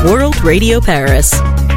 World Radio Paris.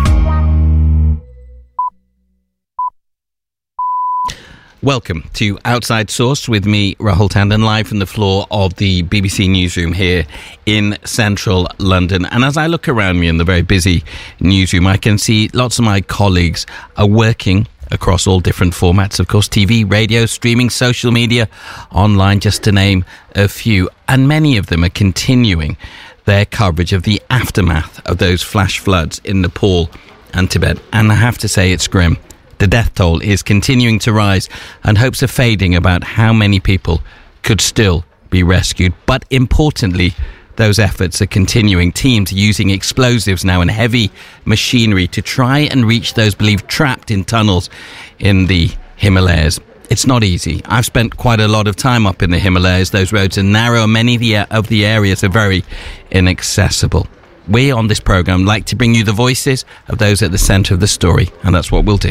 Welcome to Outside Source with me, Rahul Tandon, live from the floor of the BBC newsroom here in central London. And as I look around me in the very busy newsroom, I can see lots of my colleagues are working across all different formats, of course, TV, radio, streaming, social media, online, just to name a few. And many of them are continuing their coverage of the aftermath of those flash floods in Nepal and Tibet. And I have to say, it's grim. The death toll is continuing to rise and hopes are fading about how many people could still be rescued. But importantly, those efforts are continuing. Teams are using explosives now and heavy machinery to try and reach those believed trapped in tunnels in the Himalayas. It's not easy. I've spent quite a lot of time up in the Himalayas. Those roads are narrow. Many of the areas are very inaccessible. We on this programme like to bring you the voices of those at the centre of the story, and that's what we'll do.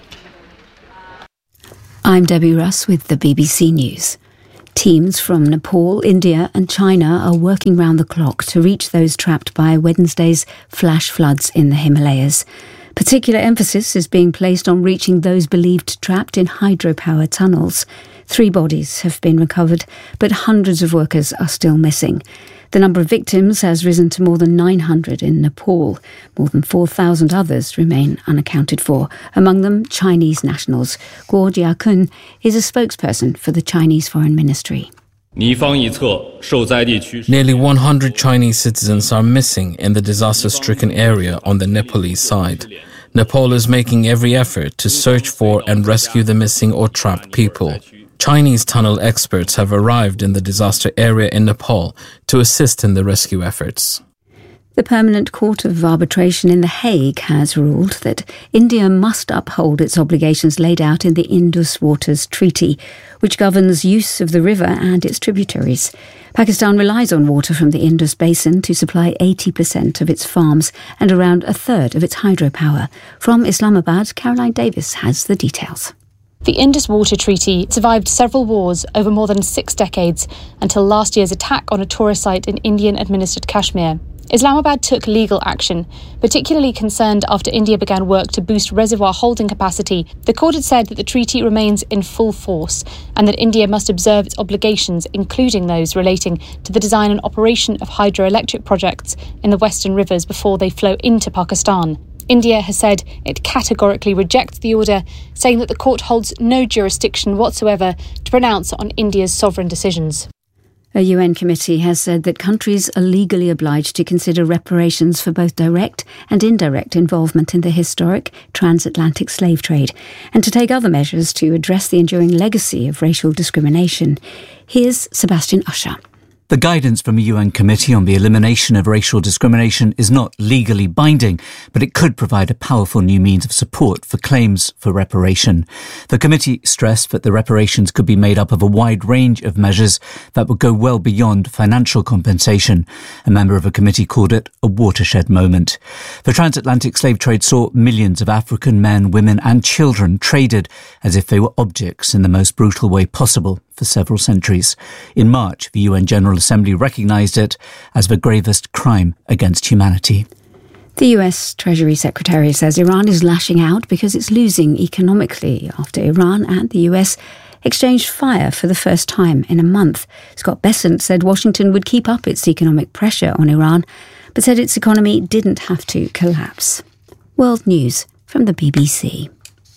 I'm Debbie Russ with the BBC News. Teams from Nepal, India and China are working round the clock to reach those trapped by Wednesday's flash floods in the Himalayas. Particular emphasis is being placed on reaching those believed trapped in hydropower tunnels. 3 bodies have been recovered, but hundreds of workers are still missing. The number of victims has risen to more than 900 in Nepal. More than 4,000 others remain unaccounted for, among them Chinese nationals. Guo Jiakun is a spokesperson for the Chinese Foreign Ministry. Nearly 100 Chinese citizens are missing in the disaster-stricken area on the Nepalese side. Nepal is making every effort to search for and rescue the missing or trapped people. Chinese tunnel experts have arrived in the disaster area in Nepal to assist in the rescue efforts. The Permanent Court of Arbitration in The Hague has ruled that India must uphold its obligations laid out in the Indus Waters Treaty, which governs use of the river and its tributaries. Pakistan relies on water from the Indus Basin to supply 80% of its farms and around a third of its hydropower. From Islamabad, Caroline Davis has the details. The Indus Water Treaty survived several wars over more than 6 decades until last year's attack on a tourist site in Indian-administered Kashmir. Islamabad took legal action, particularly concerned after India began work to boost reservoir holding capacity. The court had said that the treaty remains in full force and that India must observe its obligations, including those relating to the design and operation of hydroelectric projects in the western rivers before they flow into Pakistan. India has said it categorically rejects the order, saying that the court holds no jurisdiction whatsoever to pronounce on India's sovereign decisions. A UN committee has said that countries are legally obliged to consider reparations for both direct and indirect involvement in the historic transatlantic slave trade and to take other measures to address the enduring legacy of racial discrimination. Here's Sebastian Usher. The guidance from a UN committee on the elimination of racial discrimination is not legally binding, but it could provide a powerful new means of support for claims for reparation. The committee stressed that the reparations could be made up of a wide range of measures that would go well beyond financial compensation. A member of a committee called it a watershed moment. The transatlantic slave trade saw millions of African men, women and children traded as if they were objects in the most brutal way possible for several centuries. In March, the UN General Assembly recognised it as the gravest crime against humanity. The US Treasury Secretary says Iran is lashing out because it's losing economically after Iran and the US exchanged fire for the first time in a month. Scott Bessent said Washington would keep up its economic pressure on Iran, but said its economy didn't have to collapse. World News from the BBC.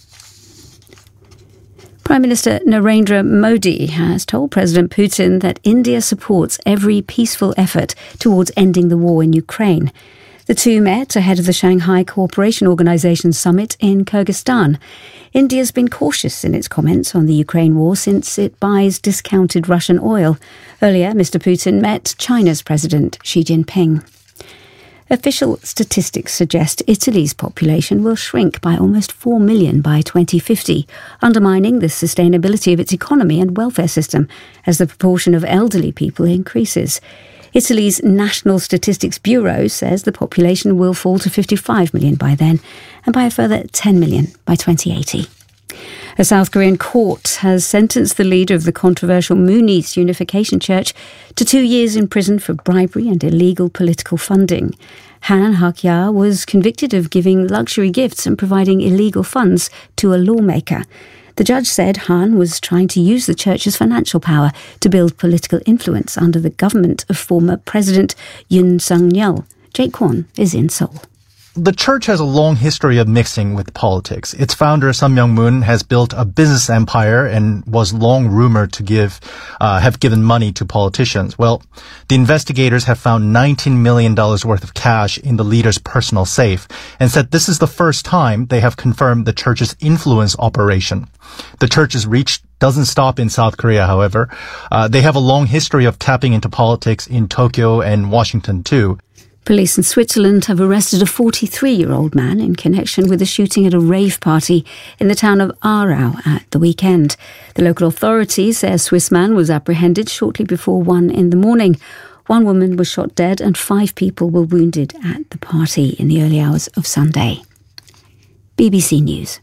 Prime Minister Narendra Modi has told President Putin that India supports every peaceful effort towards ending the war in Ukraine. The two met ahead of the Shanghai Cooperation Organization summit in Kyrgyzstan. India's been cautious in its comments on the Ukraine war since it buys discounted Russian oil. Earlier, Mr. Putin met China's President Xi Jinping. Official statistics suggest Italy's population will shrink by almost 4 million by 2050, undermining the sustainability of its economy and welfare system as the proportion of elderly people increases. Italy's National Statistics Bureau says the population will fall to 55 million by then and by a further 10 million by 2080. A South Korean court has sentenced the leader of the controversial Moon East Unification Church to 2 years in prison for bribery and illegal political funding. Han Hak-ya was convicted of giving luxury gifts and providing illegal funds to a lawmaker. The judge said Han was trying to use the church's financial power to build political influence under the government of former President Yoon Suk-yeol. Jake Kwon is in Seoul. The church has a long history of mixing with politics. Its founder, Sun Myung-moon, has built a business empire and was long rumored to have given money to politicians. Well, the investigators have found $19 million worth of cash in the leader's personal safe and said this is the first time they have confirmed the church's influence operation. The church's reach doesn't stop in South Korea, however. They have a long history of tapping into politics in Tokyo and Washington, too. Police in Switzerland have arrested a 43-year-old man in connection with a shooting at a rave party in the town of Aarau at the weekend. The local authorities say a Swiss man was apprehended shortly before 1 in the morning. One woman was shot dead and 5 people were wounded at the party in the early hours of Sunday. BBC News.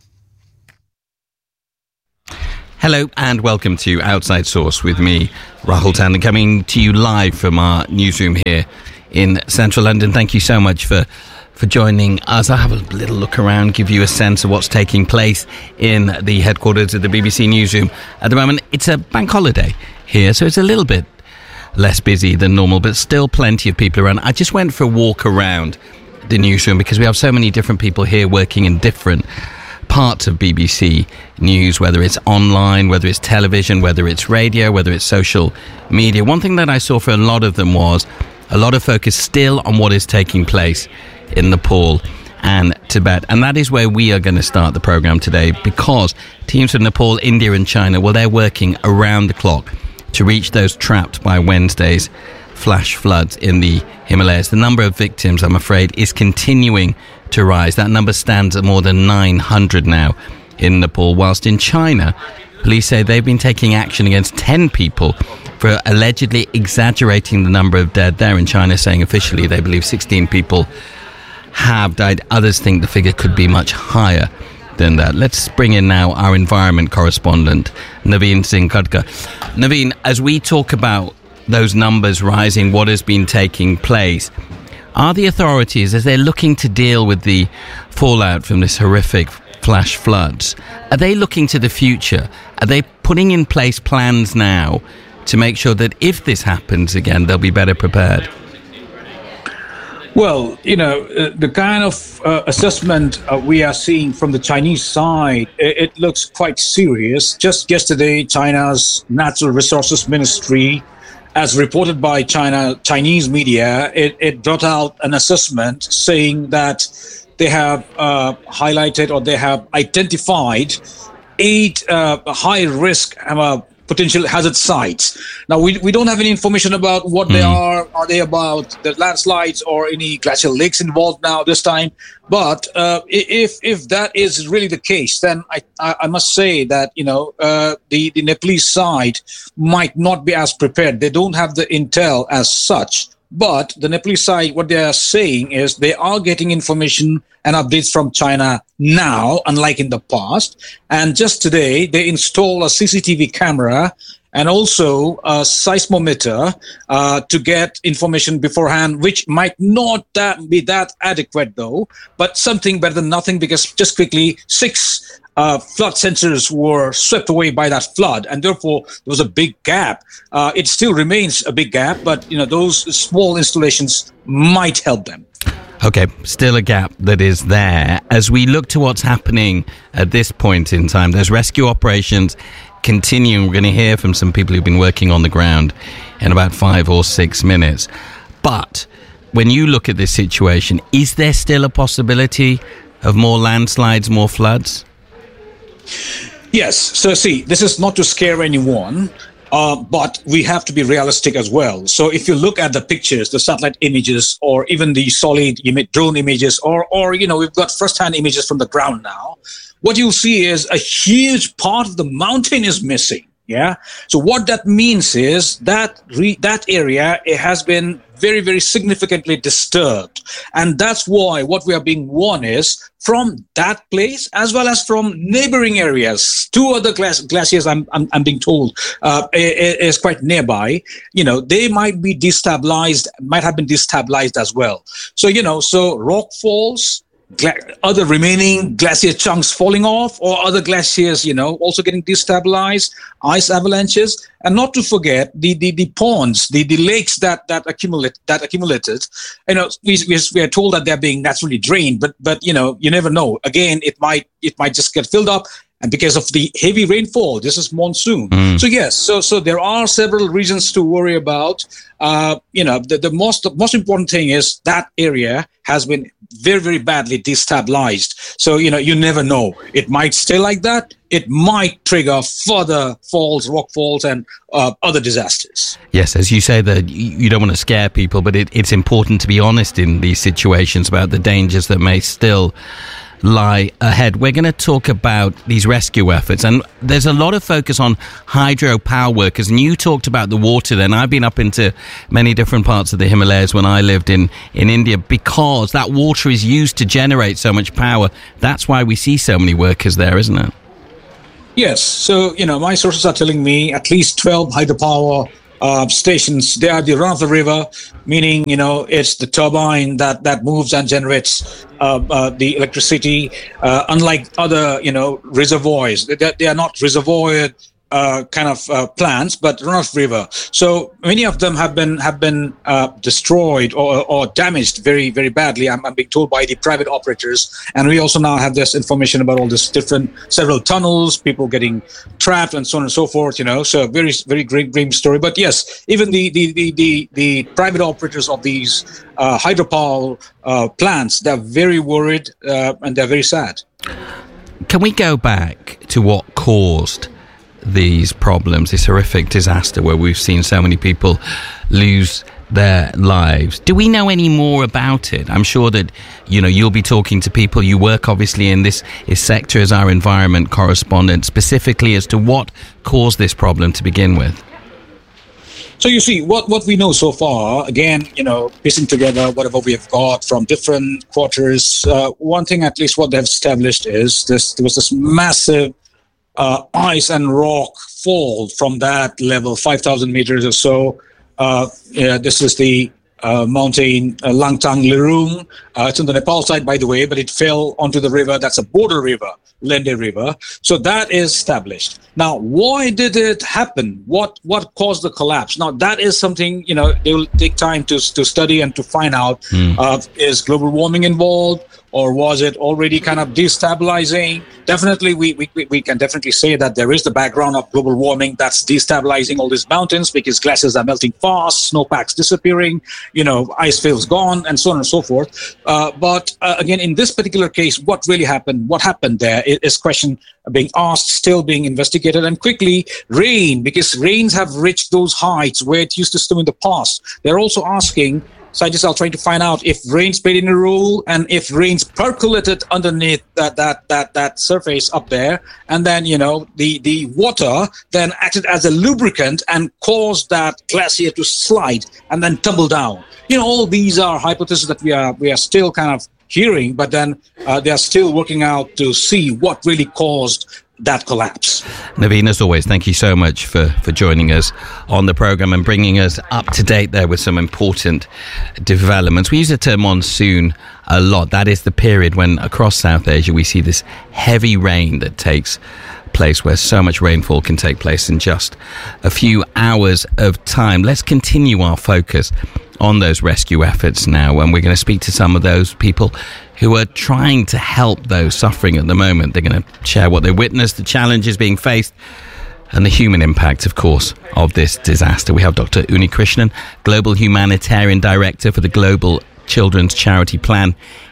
Hello and welcome to Outside Source with me, Rahul Tandon, coming to you live from our newsroom here in central London. Thank you so much for joining us. I'll have a little look around, give you a sense of what's taking place in the headquarters of the BBC newsroom. At the moment, it's a bank holiday here, so it's a little bit less busy than normal, but still plenty of people around. I just went for a walk around the newsroom because we have so many different people here working in different parts of BBC News, whether it's online, whether it's television, whether it's radio, whether it's social media. One thing that I saw for a lot of them was a lot of focus still on what is taking place in Nepal and Tibet. And that is where we are going to start the programme today, because teams from Nepal, India and China, well, they're working around the clock to reach those trapped by Wednesday's flash floods in the Himalayas. The number of victims, I'm afraid, is continuing to rise. That number stands at more than 900 now in Nepal, whilst in China, police say they've been taking action against 10 people for allegedly exaggerating the number of dead there. In China, saying officially they believe 16 people have died. Others think the figure could be much higher than that. Let's bring in now our environment correspondent, Naveen Singh Khadka. Naveen, as we talk about those numbers rising, what has been taking place, are the authorities, as they're looking to deal with the fallout from this horrific flash floods, are they looking to the future? Are they putting in place plans now to make sure that if this happens again, they'll be better prepared? Well, the kind of assessment we are seeing from the Chinese side, it looks quite serious. Just yesterday, China's Natural Resources Ministry, as reported by Chinese media, it brought out an assessment saying that they have highlighted, or they have identified 8 high-risk potential hazard sites. Now, we don't have any information about what they are. Are they about the landslides or any glacial lakes involved now this time? But if that is really the case, then I must say that, the Nepalese side might not be as prepared. They don't have the intel as such. But the Nepalese side, what they are saying is they are getting information and updates from China now, unlike in the past. And just today, they install a CCTV camera and also a seismometer to get information beforehand, which might not be that adequate, though, but something better than nothing, because just quickly, 6 flood sensors were swept away by that flood, and therefore there was a big gap. It still remains a big gap, but those small installations might help them. Okay, still a gap that is there. As we look to what's happening at this point in time, there's rescue operations continuing. We're going to hear from some people who've been working on the ground in about 5 or 6 minutes. But when you look at this situation, is there still a possibility of more landslides, more floods? Yes. So see, this is not to scare anyone, but we have to be realistic as well. So if you look at the pictures, the satellite images, or even the solid drone images, or we've got first-hand images from the ground now, what you'll see is a huge part of the mountain is missing. Yeah. So what that means is that that area, it has been very, very significantly disturbed. And that's why what we are being warned is from that place as well as from neighboring areas. 2 other glaciers, I'm being told, is quite nearby. They might have been destabilized as well. So rock falls, other remaining glacier chunks falling off, or other glaciers, also getting destabilized, ice avalanches, and not to forget the ponds, the lakes that accumulated. We are told that they're being naturally drained, but you never know. Again, it might just get filled up. And because of the heavy rainfall, this is monsoon. So yes, so there are several reasons to worry about. The most important thing is that area has been very, very badly destabilized. So, you never know. It might stay like that. It might trigger further falls, rock falls, and other disasters. Yes, as you say, that you don't want to scare people, but it's important to be honest in these situations about the dangers that may still lie ahead. We're going to talk about these rescue efforts, and there's a lot of focus on hydropower workers, and you talked about the water then. I've been up into many different parts of the Himalayas when I lived in India, because that water is used to generate so much power. That's why we see so many workers there, isn't it? Yes. So, my sources are telling me at least 12 hydropower stations. They are the run of the river, meaning, it's the turbine that moves and generates the electricity, unlike other, reservoirs. They are not reservoir plants, but run of river. So many of them have been destroyed or damaged very, very badly. I'm being told by the private operators, and we also now have this information about all this several tunnels, people getting trapped, and so on and so forth. So very, very grim story. But yes, even the private operators of these hydropower plants, they're very worried and they're very sad. Can we go back to what caused these problems, this horrific disaster where we've seen so many people lose their lives? Do we know any more about it? I'm sure that you'll be talking to people. You work obviously in this sector as our environment correspondent, specifically as to what caused this problem to begin with. So you see, what we know so far, again, piecing together whatever we have got from different quarters, one thing at least what they've established is there was this massive ice and rock fall from that level, 5,000 meters or so. This is the mountain Langtang Lerung. It's on the Nepal side, by the way, but it fell onto the river. That's a border river, Lende River. So that is established. Now, why did it happen? What caused the collapse? Now, that is something, they will take time to study and to find out. Is global warming involved? Or was it already kind of destabilizing? Definitely, we can definitely say that there is the background of global warming that's destabilizing all these mountains, because glaciers are melting fast, snowpacks disappearing, ice fields gone, and so on and so forth. But again, in this particular case, what really happened? What happened there is question being asked, still being investigated. And quickly, rain, because rains have reached those heights where it used to snow in the past. They're also asking, scientists are trying to find out if rains played any role, and if rains percolated underneath that surface up there, and then the water then acted as a lubricant and caused that glacier to slide and then tumble down. All these are hypotheses that we are still kind of hearing, but then they are still working out to see what really caused that collapse. Naveen, as always, thank you so much for joining us on the programme and bringing us up to date there with some important developments. We use the term monsoon a lot. That is the period when across South Asia we see this heavy rain that takes place, where so much rainfall can take place in just a few hours of time. Let's continue our focus on those rescue efforts now, and we're going to speak to some of those people who are trying to help those suffering at the moment. They're going to share what they witnessed, the challenges being faced, and the human impact, of course, of this disaster. We have Dr. Unnikrishnan, Global Humanitarian Director for the Global Children's Charity Plan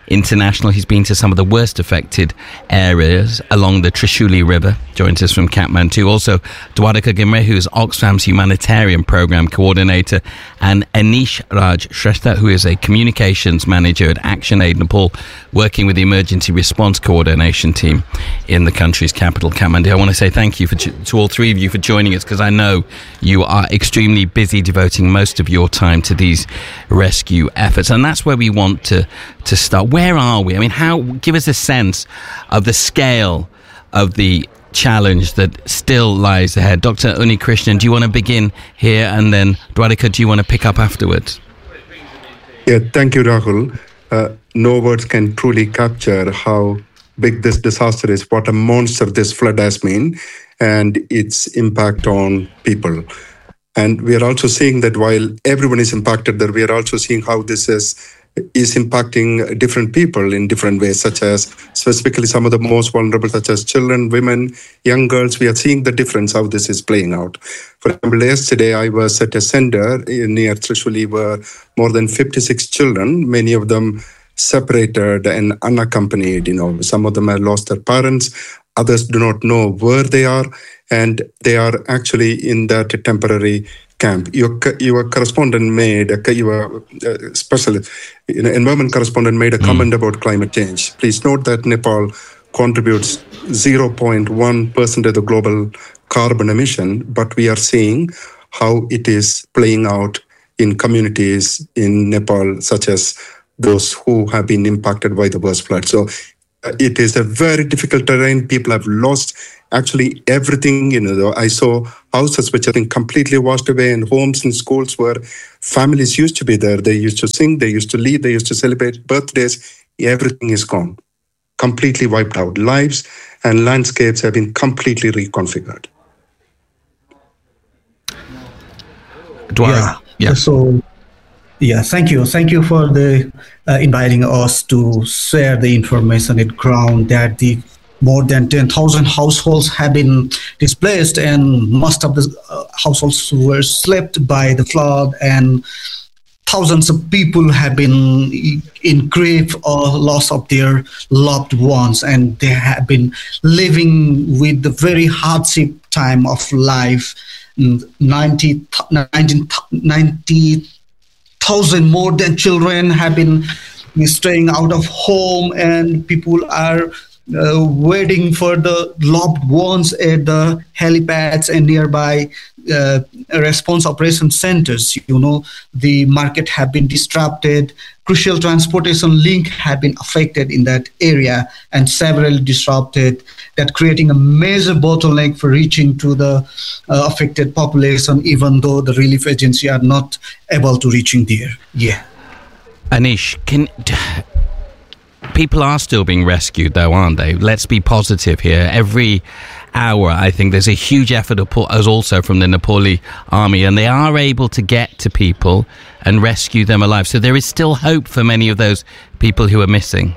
International. He's been to some of the worst affected areas along the Trishuli River. Joins us from Kathmandu. Also, Dwarika Gimre, who is Oxfam's humanitarian program coordinator, and Anish Raj Shrestha, who is a communications manager at Action Aid Nepal, working with the emergency response coordination team in the country's capital, Kathmandu. I want to say thank you to all three of you for joining us, because I know you are extremely busy devoting most of your time to these rescue efforts, and that's where we want to start. Where are we? I mean, give us a sense of the scale of the challenge that still lies ahead. Dr. Unnikrishnan, do you want to begin here, and then Dwarika, do you want to pick up afterwards? Yeah, thank you, Rahul. No words can truly capture how big this disaster is, what a monster this flood has been, and its impact on people. And we are also seeing that while everyone is impacted, that we are also seeing how this is impacting different people in different ways, such as specifically some of the most vulnerable, such as children, women, young girls. We are seeing the difference, how this is playing out. For example, yesterday I was at a center near Trishuli where more than 56 children, many of them separated and unaccompanied. Some of them have lost their parents, others do not know where they are, and they are actually in that temporary camp. Your correspondent made your special environment correspondent made a comment about climate change. Please note that Nepal contributes 0.1% of the global carbon emission, but we are seeing how it is playing out in communities in Nepal, such as those who have been impacted by the worst flood. So it is a very difficult terrain. People have lost actually everything. I saw houses which have been completely washed away, and homes and schools where families used to be there. They used to sing, they used to lead, they used to celebrate birthdays. Everything is gone, completely wiped out. Lives and landscapes have been completely reconfigured. Yeah. So, thank you. Thank you for the inviting us to share the information at ground that the more than 10,000 households have been displaced, and most of the households were swept by the flood, and thousands of people have been in grief or loss of their loved ones, and they have been living with the very hardship time of life. 90,000 more than children have been staying out of home, and people are waiting for the loved ones at the helipads and nearby response operation centers. The market have been disrupted. Crucial transportation link have been affected in that area and severely disrupted, that creating a major bottleneck for reaching to the affected population, even though the relief agency are not able to reaching there. Yeah. Anish, people are still being rescued, though, aren't they? Let's be positive here. Every hour, I think there's a huge effort also from the Nepali army, and they are able to get to people and rescue them alive. So there is still hope for many of those people who are missing.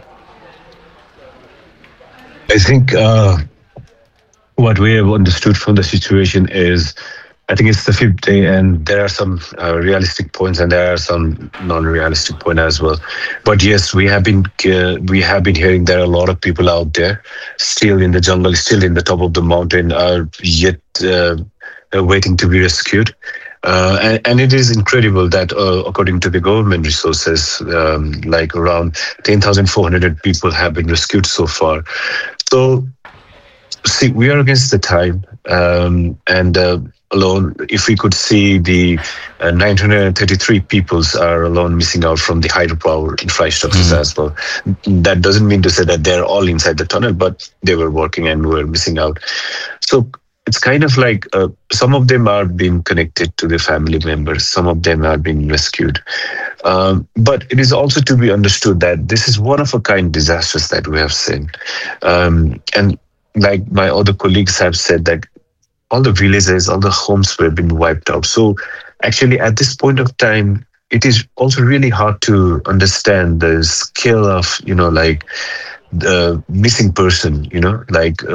I think what we have understood from the situation is, I think it's the 5th day, and there are some realistic points and there are some non-realistic points as well. But yes, we have been hearing there are a lot of people out there still in the jungle, still in the top of the mountain, are yet waiting to be rescued. And it is incredible that according to the government resources, like around 10,400 people have been rescued so far. So, see, we are against the time, and alone, if we could see the 933 peoples are alone missing out from the hydropower infrastructures as well. That doesn't mean to say that they're all inside the tunnel, but they were working and were missing out. So it's kind of like some of them are being connected to their family members, some of them are being rescued. But it is also to be understood that this is one-of-a-kind disasters that we have seen. And like my other colleagues have said, that all the villages, all the homes were being wiped out. So actually at this point of time, it is also really hard to understand the scale of, like the missing person,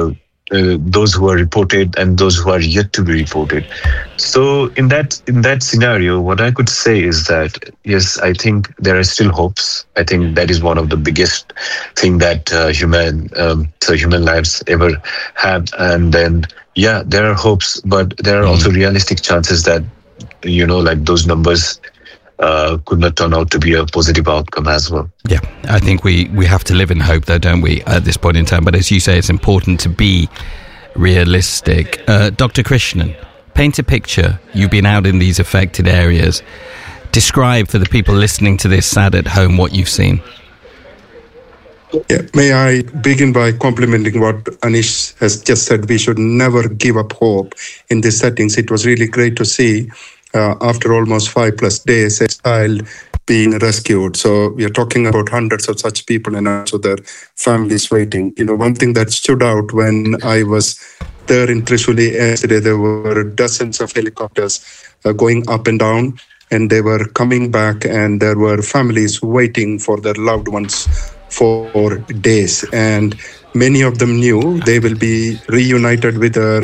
those who are reported and those who are yet to be reported. So in that scenario, what I could say is that yes, I think there are still hopes. I think that is one of the biggest thing that human lives ever have. And then there are hopes, but there are also realistic chances that those numbers could not turn out to be a positive outcome as well. Yeah, I think we have to live in hope, though, don't we, at this point in time? But as you say, it's important to be realistic. Dr. Krishnan, paint a picture. You've been out in these affected areas. Describe for the people listening to this sat at home what you've seen. Yeah. May I begin by complimenting what Anish has just said. We should never give up hope in these settings. It was really great to see after almost 5+ days, a child being rescued. So we are talking about hundreds of such people and also their families waiting. One thing that stood out when I was there in Trishuli yesterday, there were dozens of helicopters going up and down, and they were coming back, and there were families waiting for their loved ones for days. And many of them knew they will be reunited with their,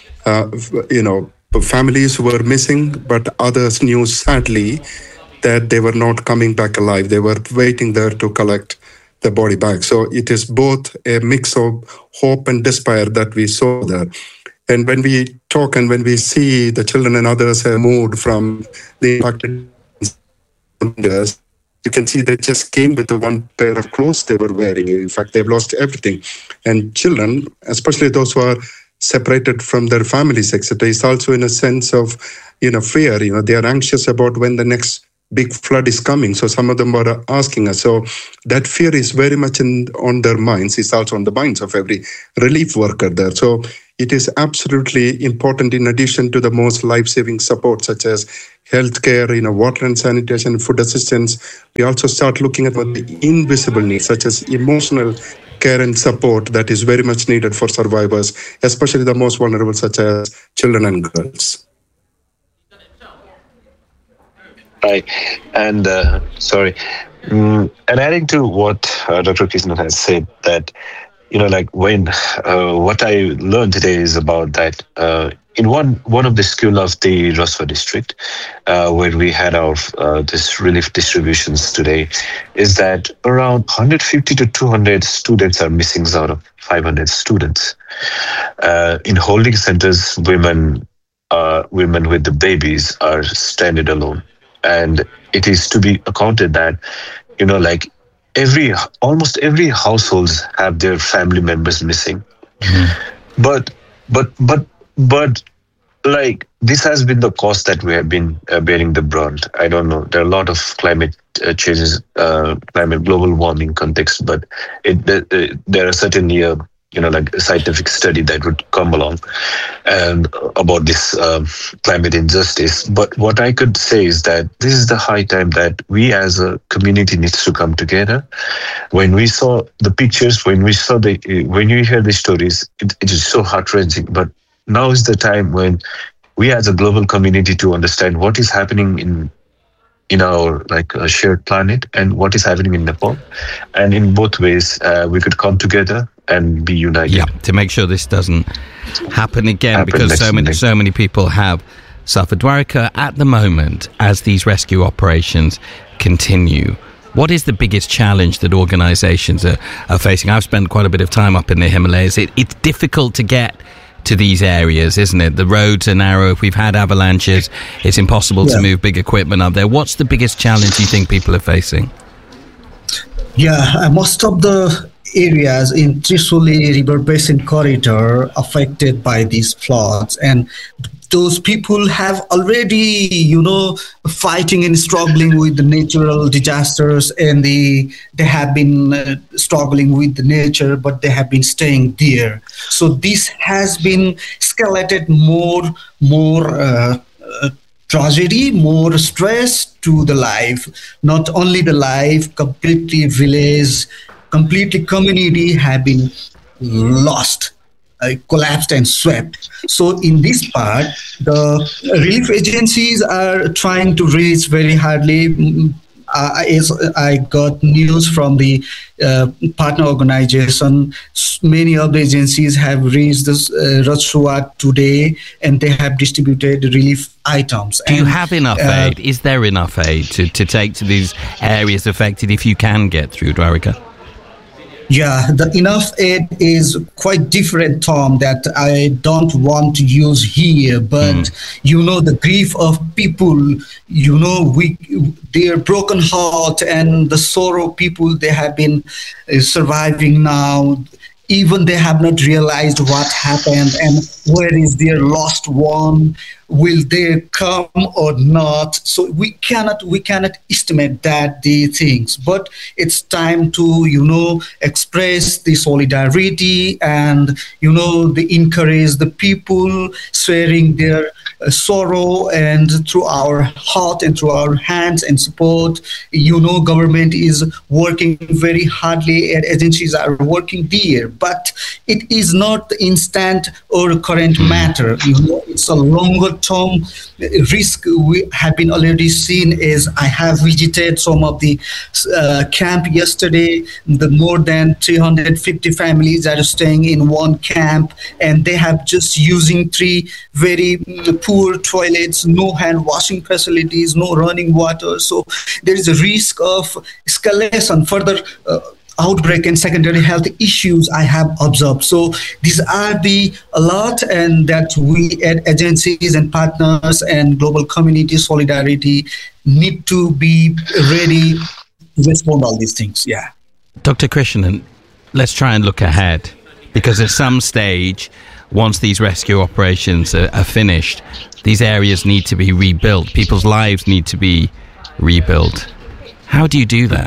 families who were missing, but others knew sadly that they were not coming back alive. They were waiting there to collect the body back. So it is both a mix of hope and despair that we saw there. And when we talk and when we see the children and others have moved from the impacted areas, you can see they just came with the one pair of clothes they were wearing. In fact, they've lost everything. And children, especially those who are separated from their families, etc., is also in a sense of, fear. They are anxious about when the next big flood is coming. So some of them are asking us. So that fear is very much on their minds. It's also on the minds of every relief worker there. So it is absolutely important, in addition to the most life-saving support such as healthcare, water and sanitation, food assistance, we also start looking at the invisible needs such as emotional care and support that is very much needed for survivors, especially the most vulnerable such as children and girls. Right. And and adding to what Dr. Krishnan has said, that what I learned today is about that in one of the school of the Raswa district, where we had our this relief distributions today, is that around 150 to 200 students are missing out of 500 students. In holding centers, women with the babies are stranded alone. And it is to be accounted that, almost every household have their family members missing. Mm-hmm. But this has been the cost that we have been bearing the brunt. I don't know. There are a lot of climate changes, global warming context, but there are certainly a scientific study that would come along and about this climate injustice. But what I could say is that this is the high time that we as a community needs to come together. When we saw the pictures, when you hear the stories, it is so heart-wrenching. But now is the time when we as a global community to understand what is happening in our shared planet and what is happening in Nepal. And in both ways, we could come together and be united. Yeah, to make sure this doesn't happen again, because so many people have suffered. Dwarika, at the moment, as these rescue operations continue, what is the biggest challenge that organisations are facing? I've spent quite a bit of time up in the Himalayas. It's difficult to get to these areas, isn't it? The roads are narrow. If we've had avalanches, it's impossible to move big equipment up there. What's the biggest challenge you think people are facing? Yeah, most of the areas in Trishuli River Basin corridor affected by these floods, and those people have already, fighting and struggling with the natural disasters, and they have been struggling with the nature, but they have been staying there. So this has been escalated more tragedy, more stress to the life. Not only the life, completely village, completely community have been lost, collapsed and swept. So in this part, the relief agencies are trying to reach very hardly. I got news from the partner organization. Many of the agencies have reached this Ratshuat today, and they have distributed relief items. Do you have enough aid? Is there enough aid to take to these areas affected if you can get through, Dwarika? Yeah, the enough aid is quite different, Tom, that I don't want to use here. But, the grief of people, their broken heart and the sorrow people, they have been surviving now. Even they have not realized what happened and where is their lost one. Will they come or not? So we cannot estimate the things. But it's time to express the solidarity and encourage the people sharing their sorrow, and through our heart and through our hands and support. Government is working very hardly and agencies are working there, but it is not the instant or current matter. It's a longer term risk. We have been already seen as I have visited some of the camp yesterday. The more than 350 families are staying in one camp, and they have just using 3 very poor toilets, no hand washing facilities, no running water. So there is a risk of escalation, further outbreak and secondary health issues I have observed. So these are a lot, and that we at agencies and partners and global community solidarity need to be ready to respond all these things. Yeah. Dr. Krishnan, let's try and look ahead, because at some stage, once these rescue operations are finished, these areas need to be rebuilt. People's lives need to be rebuilt. How do you do that?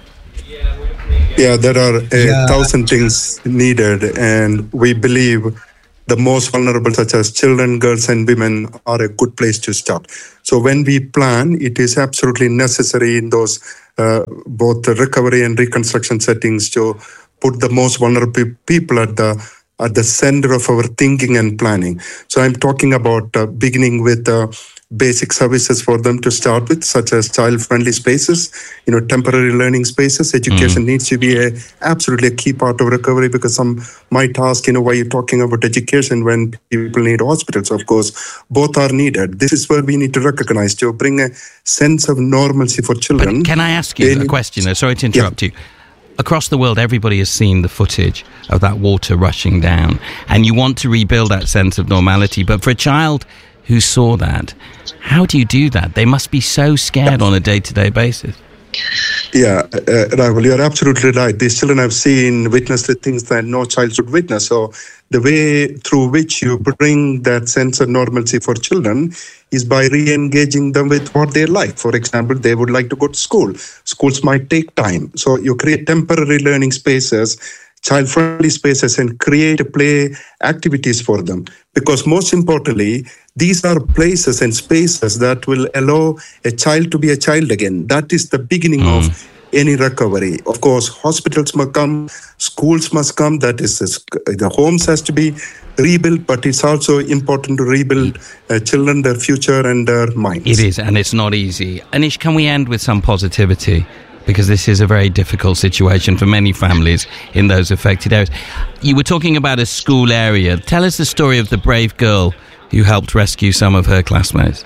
Yeah, there are 1,000 things needed, and we believe the most vulnerable, such as children, girls, and women, are a good place to start. So when we plan, it is absolutely necessary in those both the recovery and reconstruction settings to put the most vulnerable people at the center of our thinking and planning. So I'm talking about beginning with basic services for them to start with, such as child-friendly spaces, temporary learning spaces. Education needs to be absolutely a key part of recovery, because some might ask, why you're talking about education when people need hospitals. Of course, both are needed. This is where we need to recognize, to bring a sense of normalcy for children. But can I ask you a question? Sorry to interrupt you. Across the world, everybody has seen the footage of that water rushing down, and you want to rebuild that sense of normality. But for a child who saw that, how do you do that? They must be so scared on a day-to-day basis. Yeah, Rahul, you're absolutely right. These children have witnessed the things that no child should witness. So the way through which you bring that sense of normalcy for children is by re-engaging them with what they like. For example, they would like to go to school. Schools might take time. So you create temporary learning spaces, child-friendly spaces, and create play activities for them. Because most importantly, these are places and spaces that will allow a child to be a child again. That is the beginning of any recovery. Of course, hospitals must come, schools must come, that is, the homes has to be rebuilt, but it's also important to rebuild children, their future and their minds. It is, and it's not easy. Anish, can we end with some positivity? Because this is a very difficult situation for many families in those affected areas. You were talking about a school area. Tell us the story of the brave girl who helped rescue some of her classmates.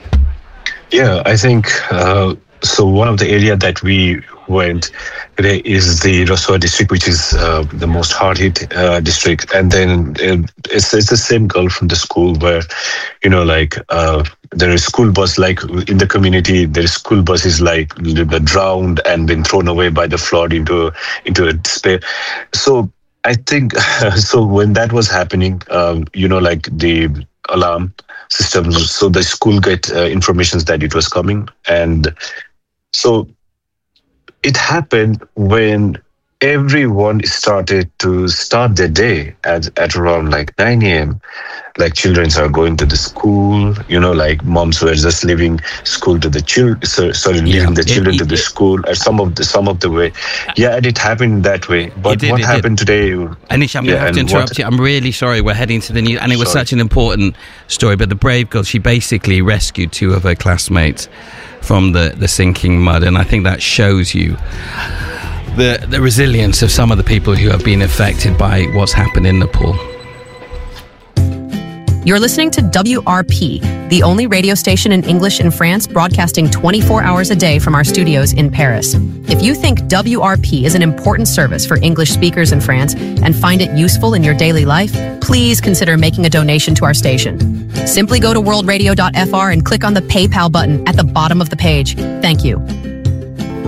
Yeah, I think so. One of the areas that we went today is the Ratshuat district, which is the most hard-hit district. And then it's the same girl from the school where, there is school bus, like in the community, there is school buses like drowned and been thrown away by the flood into a despair. So I think, so when that was happening, the alarm systems, so the school get information that it was coming. And so it happened when everyone started to start their day at around like 9 a.m. Like children are going to the school, like moms were just leaving school to the children, leaving the children to the school, or some of the way. Yeah, and it happened that way. But what happened today? Anish, I'm going to have to interrupt you. I'm really sorry. We're heading to the news, and it was such an important story. But the brave girl, she basically rescued 2 of her classmates from the sinking mud, and I think that shows you the resilience of some of the people who have been affected by what's happened in Nepal. You're listening to WRP, the only radio station in English in France broadcasting 24 hours a day from our studios in Paris. If you think WRP is an important service for English speakers in France and find it useful in your daily life, please consider making a donation to our station. Simply go to worldradio.fr and click on the PayPal button at the bottom of the page. Thank you.